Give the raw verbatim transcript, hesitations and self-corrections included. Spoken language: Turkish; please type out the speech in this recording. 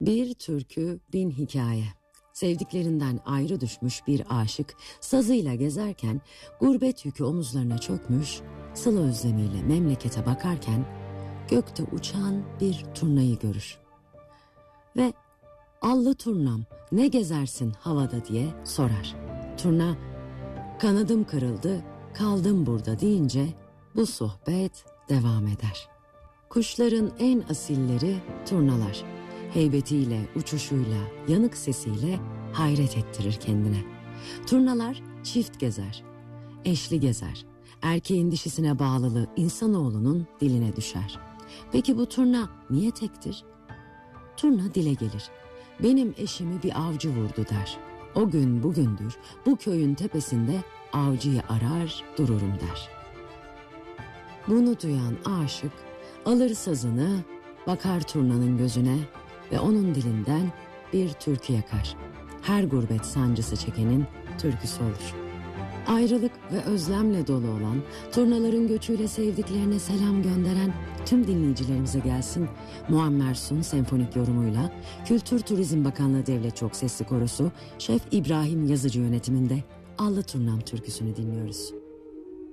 Bir türkü, bin hikaye. Sevdiklerinden ayrı düşmüş bir aşık sazıyla gezerken gurbet yükü omuzlarına çökmüş, sıla özlemiyle memlekete bakarken gökte uçan bir turnayı görür. Ve "Allı turnam, ne gezersin havada?" diye sorar. Turna, "Kanadım kırıldı, kaldım burada." deyince bu sohbet devam eder. Kuşların en asilleri turnalar. Heybetiyle, uçuşuyla, yanık sesiyle hayret ettirir kendine. Turnalar çift gezer, eşli gezer. Erkeğin dişisine bağlılığı insanoğlunun diline düşer. Peki bu turna niye tektir? Turna dile gelir. "Benim eşimi bir avcı vurdu." der. "O gün bugündür bu köyün tepesinde avcıyı arar dururum." der. Bunu duyan aşık alır sazını, bakar turnanın gözüne ve onun dilinden bir türkü yakar. Her gurbet sancısı çekenin türküsü olur. Ayrılık ve özlemle dolu olan, turnaların göçüyle sevdiklerine selam gönderen tüm dinleyicilerimize gelsin Muammer Sun senfonik yorumuyla Kültür Turizm Bakanlığı Devlet Çok Sesli Korosu Şef İbrahim Yazıcı yönetiminde Allı Turnam türküsünü dinliyoruz.